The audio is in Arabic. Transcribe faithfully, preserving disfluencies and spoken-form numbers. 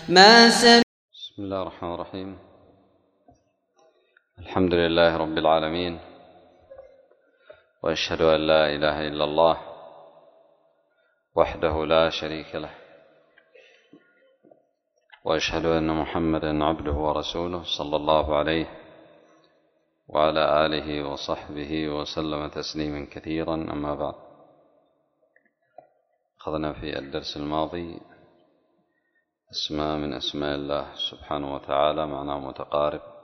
ما سمع. بسم الله الرحمن الرحيم. الحمد لله رب العالمين، وأشهد أن لا إله إلا الله وحده لا شريك له، وأشهد أن محمدا عبده ورسوله صلى الله عليه وعلى آله وصحبه وسلم تسليما كثيرا. أما بعد، أخذنا في الدرس الماضي اسماء من أسماء الله سبحانه وتعالى معناه متقارب،